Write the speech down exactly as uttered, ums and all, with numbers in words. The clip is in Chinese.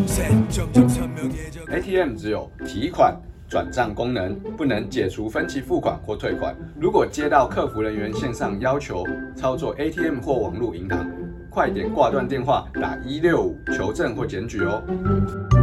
A T M 只有提款、转账功能，不能解除分期付款或退款。如果接到客服人员线上要求操作 A T M 或网络银行，快点挂断电话，打一六五求证或检举哦。